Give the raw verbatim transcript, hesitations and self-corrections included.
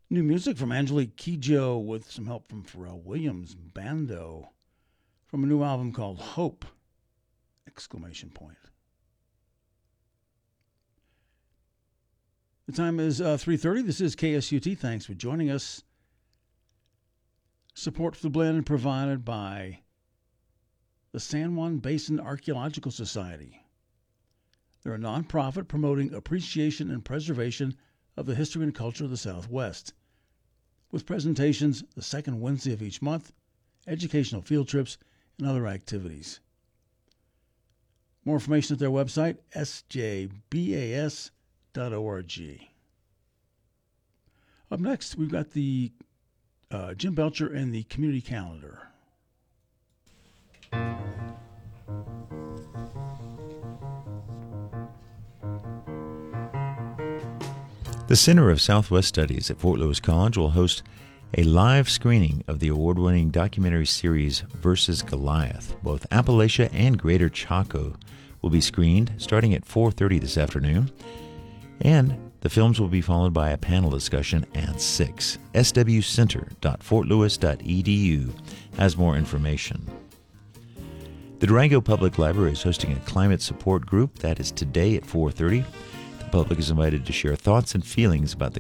New music from Angelique Kidjo with some help from Pharrell Williams, Bando, from a new album called Hope! Exclamation point. The time is uh, three thirty. This is K S U T. Thanks for joining us. Support for the blend provided by the San Juan Basin Archaeological Society. They're a nonprofit promoting appreciation and preservation of the history and culture of the Southwest, with presentations the second Wednesday of each month, educational field trips, and other activities. More information at their website, s j b a s dot org. Up next, we've got the uh, Jim Belcher and the community calendar. The Center of Southwest Studies at Fort Lewis College will host a live screening of the award-winning documentary series Versus Goliath. Both Appalachia and Greater Chaco will be screened starting at four thirty this afternoon, and the films will be followed by a panel discussion at six. s w center dot fort lewis dot e d u has more information. The Durango Public Library is hosting a climate support group that is today at four thirty. The public is invited to share thoughts and feelings about the